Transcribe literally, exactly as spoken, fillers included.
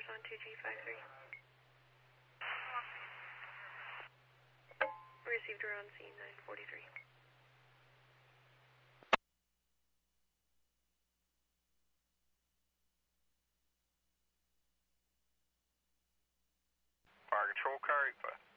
Towers on two G five three. Received around C nine forty-three. Fire control car, eight five.